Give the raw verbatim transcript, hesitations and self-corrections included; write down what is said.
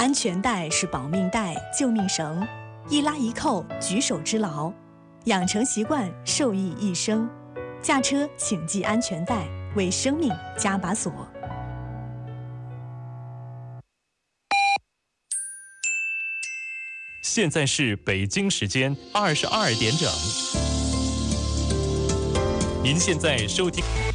安全带是保命带、救命绳，一拉一扣，举手之劳。养成习惯，受益一生。驾车请系安全带，为生命加把锁。 现在是北京时间二十二点整。您现在收听。